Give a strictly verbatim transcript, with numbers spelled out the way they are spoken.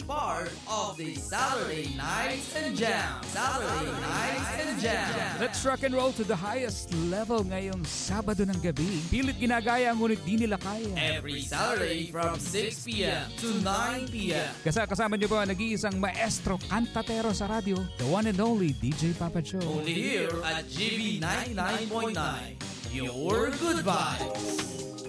part of the Saturday Nights and Jam. Saturday Nights and Jam. Let's rock and roll to the highest level ngayong Sabado ng gabi. Pilit ginagaya ngunit di nila kaya. Every Saturday from six p.m. to nine p.m. Kasi kasama niyo po ang nag-iisang maestro kantatero sa radyo, the one and only D J Papa Cho. Only here at G B ninety-nine point nine. Your good vibes.